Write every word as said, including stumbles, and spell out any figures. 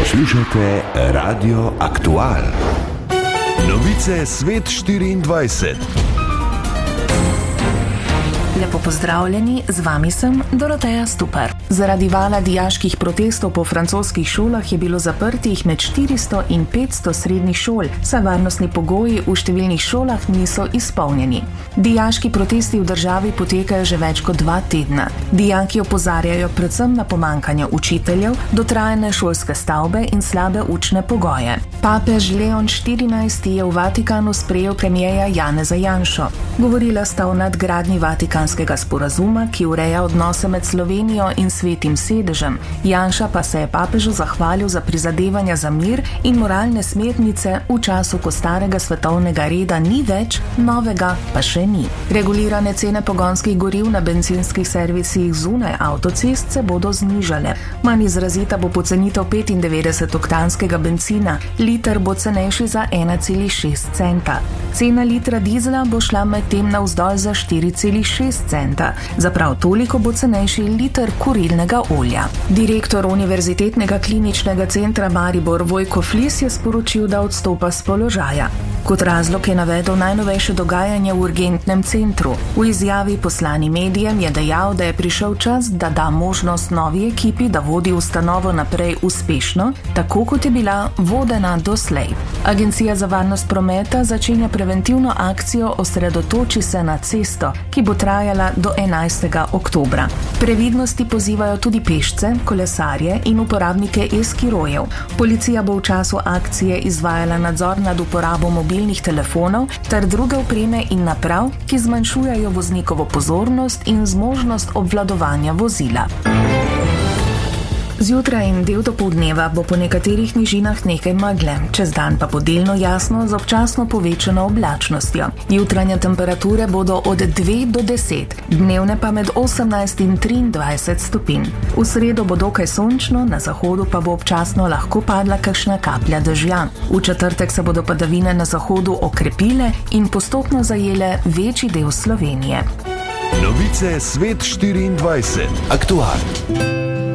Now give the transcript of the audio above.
Poslušate Radio Aktual. Novice Svet štiriindvajset. Lepo pozdravljeni, z vami sem Doroteja Stupar. Zaradi vala dijaških protestov po francoskih šolah je bilo zaprtih med štiristo in petsto srednjih šol, saj varnostni pogoji v številnih šolah niso izpolnjeni. Dijaški protesti v državi potekajo že več kot dva tedna. Dijaki opozarjajo predvsem na pomanjkanje učiteljev, dotrajane šolske stavbe in slabe učne pogoje. Papež Leon štirinajsti je v Vatikanu sprejel premierja Janeza Janšo. Govorila sta o nadgradnji Vatikanskega sporazuma, ki ureja odnose med Slovenijo in Svetim sedežem. Janša pa se je papežu zahvalil za prizadevanja za mir in moralne smernice v času, ko starega svetovnega reda ni več, novega pa še ni. Regulirane cene pogonskih goriv na bencinskih servisih zunaj avtocest se bodo znižale. Manj izrazita bo pocenitev petindevetdesetoktanskega bencina, liter bo cenejši za ena cela šest centa. Cena litra dizla bo šla medtem navzdol za štiri cela šest centa. Za prav toliko bo cenejši liter kurilnega olja. Direktor Univerzitetnega kliničnega centra Maribor Vojko Flis je sporočil, da odstopa s položaja. Kot razlog je navedel najnovejše dogajanje v urgentnem centru. V izjavi poslani medijem je dejal, da je prišel čas, da da možnost novi ekipi, da vodi ustanovo naprej uspešno, tako kot je bila vodena doslej. Agencija za varnost prometa začenja preventivno akcijo Osredotoči se na cesto, ki bo trajala do enajstega oktobra. Previdnosti pozivajo tudi pešce, kolesarje in uporabnike e-skirojev. Policija bo v času akcije izvajala nadzor nad uporabo mobilnih telefonov ter druge opreme in naprav, ki zmanjšujejo voznikovo pozornost in zmožnost obvladovanja vozila. Zjutraj in del dopoldneva bo po nekaterih nižinah nekaj megle, čez dan pa bo delno jasno z občasno povečano oblačnostjo. Jutranje temperature bodo od dve do deset, dnevne pa med osemnajst in triindvajset stopinj. V sredo bo dokaj sončno, na zahodu pa bo občasno lahko padla kakšna kaplja dežja. V četrtek se bodo padavine na zahodu okrepile in postopno zajele večji del Slovenije. Novice Svet štiriindvajset. Aktual.